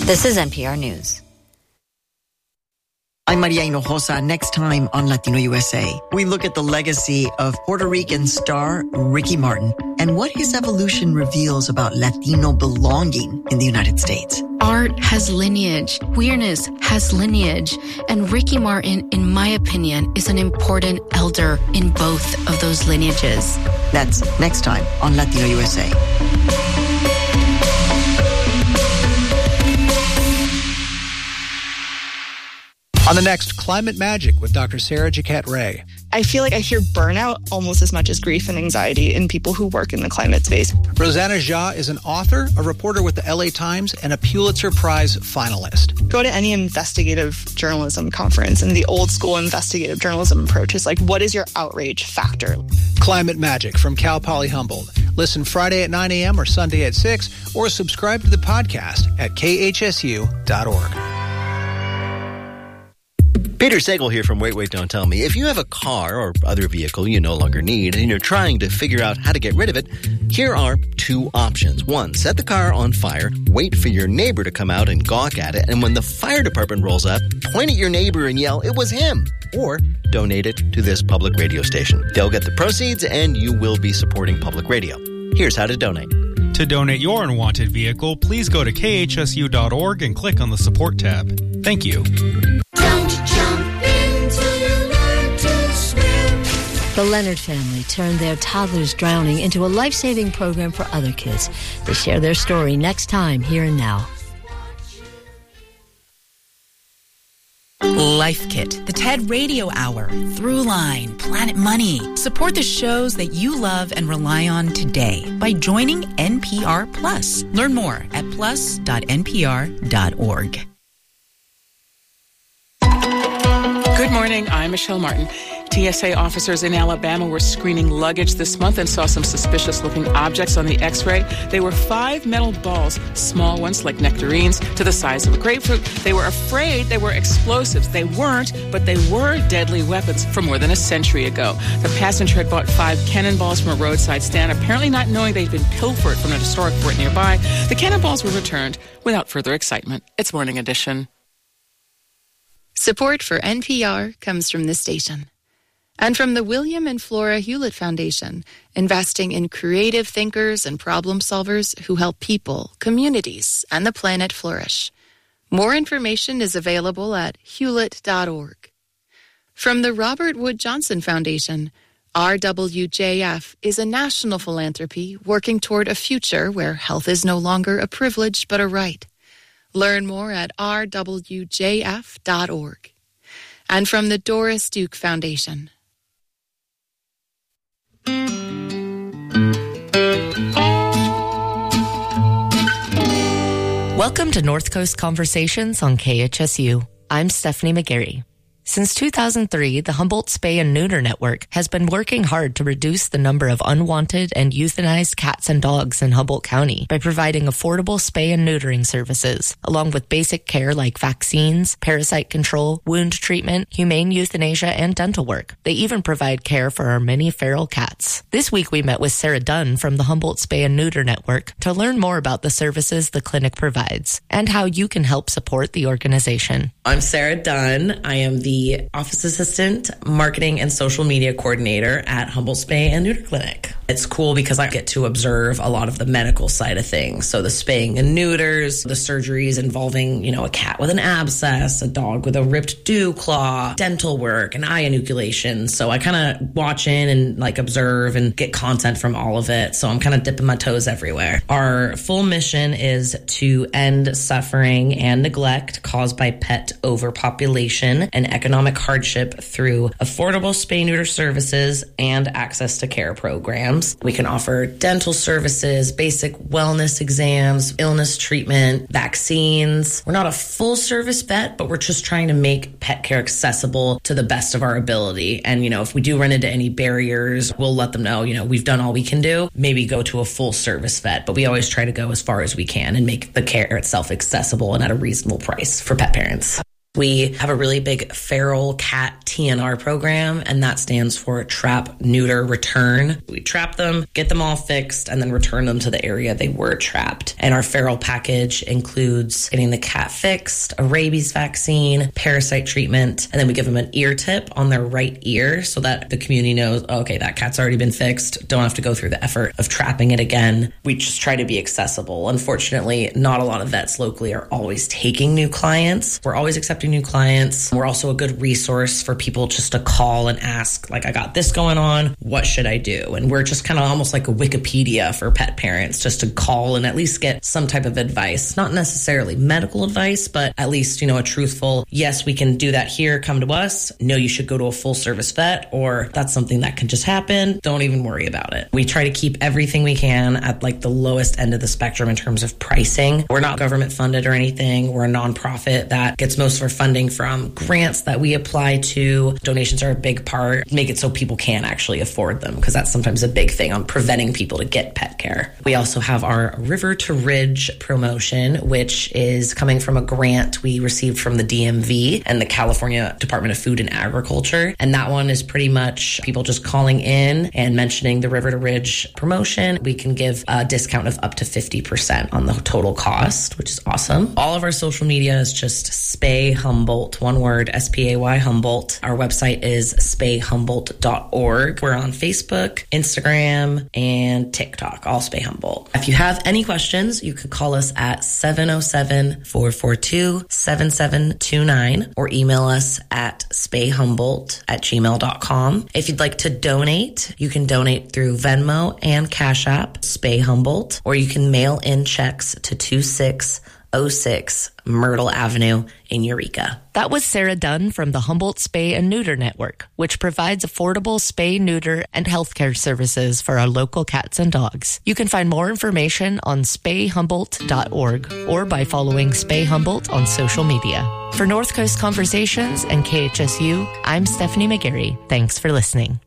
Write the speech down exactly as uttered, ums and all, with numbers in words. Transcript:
This is N P R News. I'm Maria Hinojosa. Next time on Latino U S A, we look at the legacy of Puerto Rican star Ricky Martin and what his evolution reveals about Latino belonging in the United States. Art has lineage, queerness has lineage, and Ricky Martin, in my opinion, is an important elder in both of those lineages. That's next time on Latino U S A. On the next Climate Magic with Doctor Sarah Jaquette Ray. I feel like I hear burnout almost as much as grief and anxiety in people who work in the climate space. Rosanna Jha is an author, a reporter with the L A Times, and a Pulitzer Prize finalist. Go to any investigative journalism conference, and the old school investigative journalism approach is like, what is your outrage factor? Climate Magic from Cal Poly Humboldt. Listen Friday at nine a.m. or Sunday at six, or subscribe to the podcast at K H S U dot org. Peter Sagal here from Wait, Wait, Don't Tell Me. If you have a car or other vehicle you no longer need and you're trying to figure out how to get rid of it, here are two options. One, set the car on fire, wait for your neighbor to come out and gawk at it, and when the fire department rolls up, point at your neighbor and yell, "It was him!" Or donate it to this public radio station. They'll get the proceeds and you will be supporting public radio. Here's how to donate. To donate your unwanted vehicle, please go to K H S U dot org and click on the support tab. Thank you. The Leonard family turned their toddlers drowning into a life-saving program for other kids. They share their story next time, Here and Now. Life Kit, the TED Radio Hour, Throughline, Planet Money. Support the shows that you love and rely on today by joining N P R Plus. Learn more at plus dot N P R dot org. Good morning. I'm Michelle Martin. T S A officers in Alabama were screening luggage this month and saw some suspicious-looking objects on the X-ray. They were five metal balls, small ones like nectarines, to the size of a grapefruit. They were afraid they were explosives. They weren't, but they were deadly weapons from more than a century ago. The passenger had bought five cannonballs from a roadside stand, apparently not knowing they'd been pilfered from a historic fort nearby. The cannonballs were returned without further excitement. It's Morning Edition. Support for N P R comes from this station. And from the William and Flora Hewlett Foundation, investing in creative thinkers and problem solvers who help people, communities, and the planet flourish. More information is available at hewlett dot org. From the Robert Wood Johnson Foundation, R W J F is a national philanthropy working toward a future where health is no longer a privilege but a right. Learn more at r w j f dot org. And from the Doris Duke Foundation. Welcome to North Coast Conversations on K H S U. I'm Stephanie McGarry. Since two thousand three, the Humboldt Spay and Neuter Network has been working hard to reduce the number of unwanted and euthanized cats and dogs in Humboldt County by providing affordable spay and neutering services, along with basic care like vaccines, parasite control, wound treatment, humane euthanasia, and dental work. They even provide care for our many feral cats. This week we met with Sarah Dunn from the Humboldt Spay and Neuter Network to learn more about the services the clinic provides and how you can help support the organization. I'm Sarah Dunn. I am the office assistant, marketing, and social media coordinator at Humboldt Spay and Neuter Clinic. It's cool because I get to observe a lot of the medical side of things. So the spaying and neuters, the surgeries involving, you know, a cat with an abscess, a dog with a ripped dew claw, dental work, and eye inoculation. So I kind of watch in and like observe and get content from all of it. So I'm kind of dipping my toes everywhere. Our full mission is to end suffering and neglect caused by pet overpopulation and economic hardship through affordable spay-neuter services and access to care programs. We can offer dental services, basic wellness exams, illness treatment, vaccines. We're not a full-service vet, but we're just trying to make pet care accessible to the best of our ability. And, you know, if we do run into any barriers, we'll let them know, you know, we've done all we can do. Maybe go to a full-service vet, but we always try to go as far as we can and make the care itself accessible and at a reasonable price for pet parents. We have a really big feral cat T N R program, and that stands for Trap, Neuter, Return. We trap them, get them all fixed, and then return them to the area they were trapped. And our feral package includes getting the cat fixed, a rabies vaccine, parasite treatment, and then we give them an ear tip on their right ear so that the community knows, oh, okay, that cat's already been fixed. Don't have to go through the effort of trapping it again. We just try to be accessible. Unfortunately, not a lot of vets locally are always taking new clients. We're always accepting new clients. We're also a good resource for people just to call and ask, like, I got this going on. What should I do? And we're just kind of almost like a Wikipedia for pet parents, just to call and at least get some type of advice. Not necessarily medical advice, but at least, you know, a truthful, yes, we can do that here. Come to us. No, you should go to a full service vet, or that's something that can just happen. Don't even worry about it. We try to keep everything we can at like the lowest end of the spectrum in terms of pricing. We're not government funded or anything. We're a nonprofit that gets most of our funding from grants that we apply to. Donations are a big part. Make it so people can actually afford them, because that's sometimes a big thing on preventing people to get pet care. We also have our River to Ridge promotion, which is coming from a grant we received from the D M V and the California Department of Food and Agriculture. And that one is pretty much people just calling in and mentioning the River to Ridge promotion. We can give a discount of up to fifty percent on the total cost, which is awesome. All of our social media is just Spay Humboldt, one word, S P A Y Humboldt. Our website is spay humboldt dot org. We're on Facebook, Instagram, and TikTok, all Spay Humboldt. If you have any questions, you could call us at seven oh seven, four four two, seven seven two nine or email us at spayhumboldt at gmail dot com. If you'd like to donate, you can donate through Venmo and Cash App, Spay Humboldt, or you can mail in checks to two six oh six Myrtle Avenue in Eureka. That was Sarah Dunn from the Humboldt Spay and Neuter Network, which provides affordable spay, neuter, and healthcare services for our local cats and dogs. You can find more information on spay humboldt dot org or by following Spay Humboldt on social media. For North Coast Conversations and K H S U, I'm Stephanie McGarry. Thanks for listening.